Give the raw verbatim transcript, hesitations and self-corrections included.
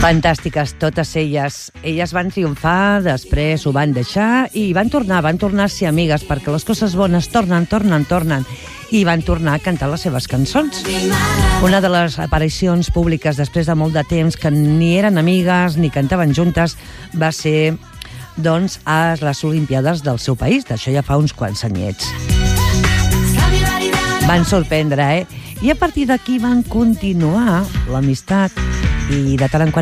Fantàstiques, totes elles. Elles van triomfar, després ho van deixar i van tornar, van tornar a ser amigues, perquè les coses bones tornen, tornen, tornen, i van tornar a cantar les seves cançons. Una de les aparicions públiques després de molt de temps, que ni eren amigues ni cantaven juntes, va ser doncs, a les Olimpiades del seu país, d'això ja fa uns quants anyets. Van sorprendre, eh? I a partir d'aquí van continuar l'amistat, i de tant en quant